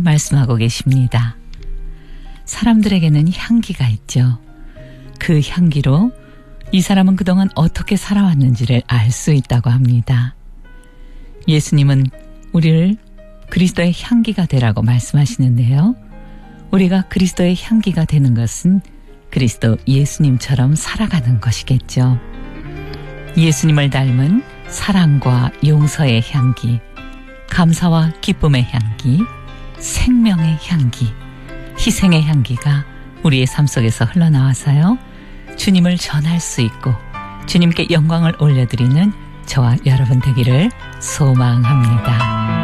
말씀하고 계십니다. 사람들에게는 향기가 있죠. 그 향기로 이 사람은 그동안 어떻게 살아왔는지를 알 수 있다고 합니다. 예수님은 우리를 그리스도의 향기가 되라고 말씀하시는데요. 우리가 그리스도의 향기가 되는 것은 그리스도 예수님처럼 살아가는 것이겠죠. 예수님을 닮은 사랑과 용서의 향기, 감사와 기쁨의 향기, 생명의 향기, 희생의 향기가 우리의 삶 속에서 흘러나와서요, 주님을 전할 수 있고 주님께 영광을 올려드리는 저와 여러분 되기를 소망합니다.